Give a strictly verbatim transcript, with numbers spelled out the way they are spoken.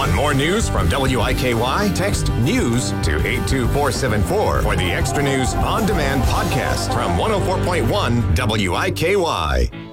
Want more news from W I K Y? Text NEWS to eight two four seven four for the Extra News On Demand podcast from one oh four point one W I K Y.